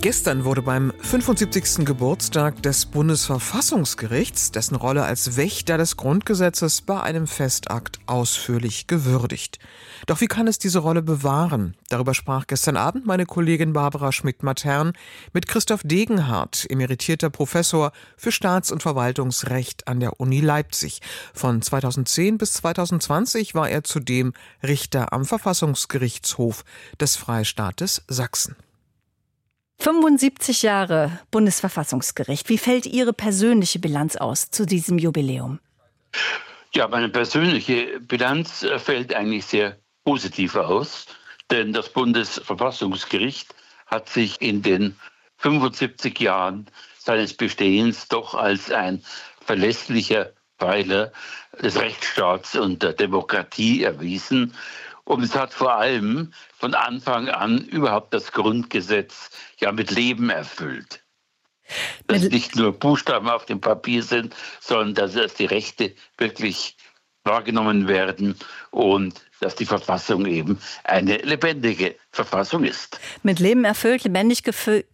Gestern wurde beim 75. Geburtstag des Bundesverfassungsgerichts dessen Rolle als Wächter des Grundgesetzes bei einem Festakt ausführlich gewürdigt. Doch wie kann es diese Rolle bewahren? Darüber sprach gestern Abend meine Kollegin Barbara Schmidt-Matern mit Christoph Degenhardt, emeritierter Professor für Staats- und Verwaltungsrecht an der Uni Leipzig. Von 2010 bis 2020 war er zudem Richter am Verfassungsgerichtshof des Freistaates Sachsen. 75 Jahre Bundesverfassungsgericht. Wie fällt Ihre persönliche Bilanz aus zu diesem Jubiläum? Ja, meine persönliche Bilanz fällt eigentlich sehr positiv aus, denn das Bundesverfassungsgericht hat sich in den 75 Jahren seines Bestehens doch als ein verlässlicher Pfeiler des Rechtsstaats und der Demokratie erwiesen. Und es hat vor allem von Anfang an überhaupt das Grundgesetz ja mit Leben erfüllt. Dass nicht nur Buchstaben auf dem Papier sind, sondern dass die Rechte wirklich wahrgenommen werden und dass die Verfassung eben eine lebendige Verfassung ist. Mit Leben erfüllt, lebendig gefüllt.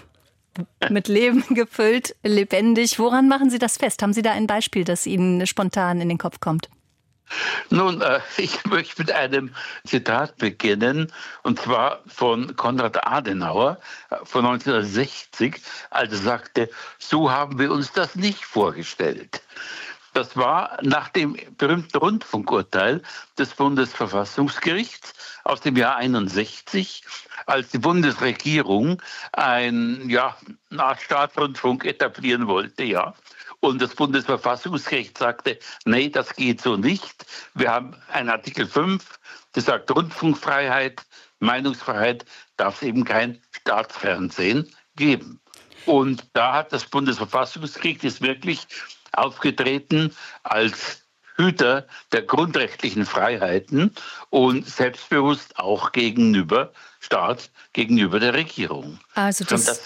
Mit Leben gefüllt, lebendig. Woran machen Sie das fest? Haben Sie da ein Beispiel, das Ihnen spontan in den Kopf kommt? Nun, ich möchte mit einem Zitat beginnen, und zwar von Konrad Adenauer von 1960, als er sagte, so haben wir uns das nicht vorgestellt. Das war nach dem berühmten Rundfunkurteil des Bundesverfassungsgerichts aus dem Jahr 1961, als die Bundesregierung eine Art Staatsrundfunk etablieren wollte, ja. Und das Bundesverfassungsgericht sagte, nee, das geht so nicht. Wir haben einen Artikel 5, der sagt Rundfunkfreiheit, Meinungsfreiheit, darf es eben kein Staatsfernsehen geben. Und da hat das Bundesverfassungsgericht ist wirklich aufgetreten als Hüter der grundrechtlichen Freiheiten und selbstbewusst auch gegenüber Staat, gegenüber der Regierung. Also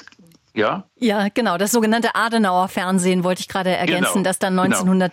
Ja? Ja, genau. Das sogenannte Adenauer-Fernsehen wollte ich gerade ergänzen, das dann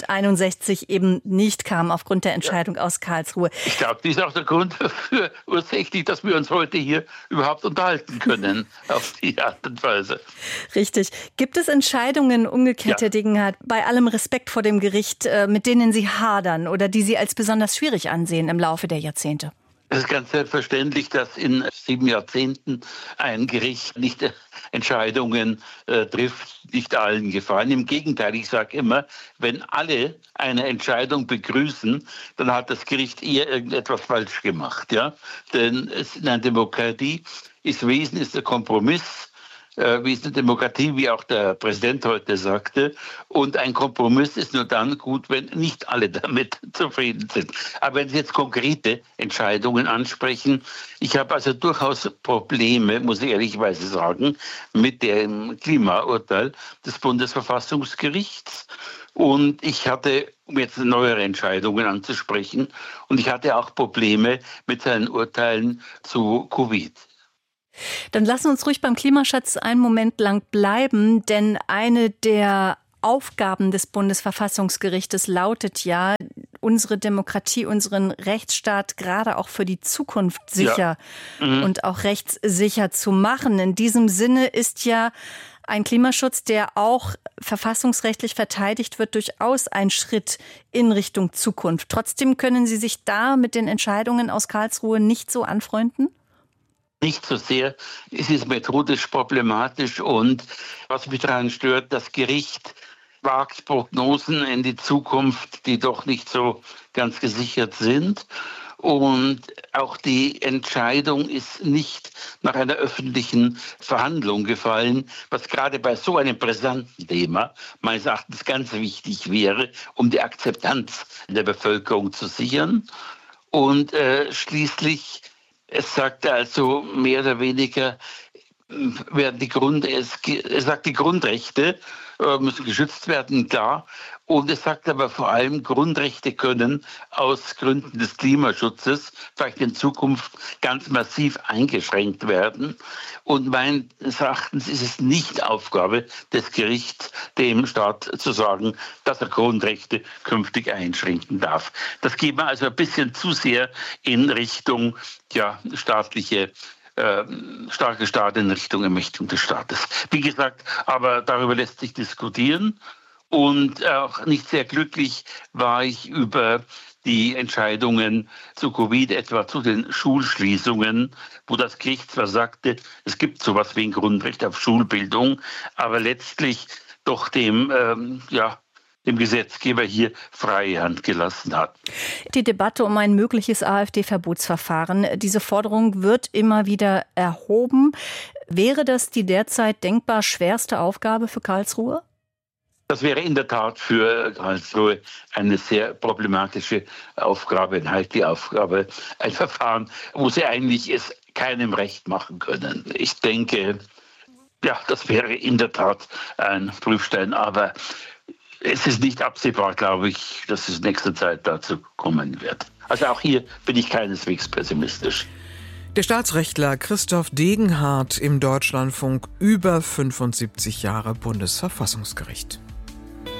1961 eben nicht kam aufgrund der Entscheidung aus Karlsruhe. Ich glaube, das ist auch der Grund dafür ursächlich, dass wir uns heute hier überhaupt unterhalten können auf die Art und Weise. Richtig. Gibt es Entscheidungen, umgekehrt, Herr Degenhardt, bei allem Respekt vor dem Gericht, mit denen Sie hadern oder die Sie als besonders schwierig ansehen im Laufe der Jahrzehnte? Es ist ganz selbstverständlich, dass in 7 Jahrzehnten ein Gericht nicht Entscheidungen trifft, nicht allen gefallen. Im Gegenteil, ich sage immer, wenn alle eine Entscheidung begrüßen, dann hat das Gericht eher irgendetwas falsch gemacht. Ja? Denn in einer Demokratie ist Wesen, ist der Kompromiss. Wie es eine Demokratie, wie auch der Präsident heute sagte. Und ein Kompromiss ist nur dann gut, wenn nicht alle damit zufrieden sind. Aber wenn Sie jetzt konkrete Entscheidungen ansprechen, ich habe also durchaus Probleme, muss ich ehrlicherweise sagen, mit dem Klimaurteil des Bundesverfassungsgerichts. Und ich hatte, um jetzt neuere Entscheidungen anzusprechen, und ich hatte auch Probleme mit seinen Urteilen zu Covid. Dann lassen wir uns ruhig beim Klimaschutz einen Moment lang bleiben, denn eine der Aufgaben des Bundesverfassungsgerichtes lautet ja, unsere Demokratie, unseren Rechtsstaat gerade auch für die Zukunft sicher und auch rechtssicher zu machen. In diesem Sinne ist ja ein Klimaschutz, der auch verfassungsrechtlich verteidigt wird, durchaus ein Schritt in Richtung Zukunft. Trotzdem können Sie sich da mit den Entscheidungen aus Karlsruhe nicht so anfreunden? Nicht so sehr. Es ist methodisch problematisch und was mich daran stört, das Gericht wagt Prognosen in die Zukunft, die doch nicht so ganz gesichert sind. Und auch die Entscheidung ist nicht nach einer öffentlichen Verhandlung gefallen, was gerade bei so einem brisanten Thema meines Erachtens ganz wichtig wäre, um die Akzeptanz der Bevölkerung zu sichern. Und schließlich es sagt also mehr oder weniger, werden es sagt, die Grundrechte müssen geschützt werden, klar. Und es sagt aber vor allem, Grundrechte können aus Gründen des Klimaschutzes vielleicht in Zukunft ganz massiv eingeschränkt werden. Und meines Erachtens ist es nicht Aufgabe des Gerichts, dem Staat zu sagen, dass er Grundrechte künftig einschränken darf. Das geht mir also ein bisschen zu sehr in Richtung staatliche starke Staatseinrichtung, Ermächtigung des Staates. Wie gesagt, aber darüber lässt sich diskutieren. Und auch nicht sehr glücklich war ich über die Entscheidungen zu Covid, etwa zu den Schulschließungen, wo das Gericht zwar sagte, es gibt sowas wie ein Grundrecht auf Schulbildung, aber letztlich doch dem Gesetzgeber hier freie Hand gelassen hat. Die Debatte um ein mögliches AfD-Verbotsverfahren, diese Forderung wird immer wieder erhoben. Wäre das die derzeit denkbar schwerste Aufgabe für Karlsruhe? Das wäre in der Tat für Karlsruhe eine sehr problematische Aufgabe, eine heikle Aufgabe, ein Verfahren, wo sie eigentlich es keinem recht machen können. Ich denke, ja, das wäre in der Tat ein Prüfstein, aber es ist nicht absehbar, glaube ich, dass es in nächster Zeit dazu kommen wird. Also auch hier bin ich keineswegs pessimistisch. Der Staatsrechtler Christoph Degenhardt im Deutschlandfunk, über 75 Jahre Bundesverfassungsgericht.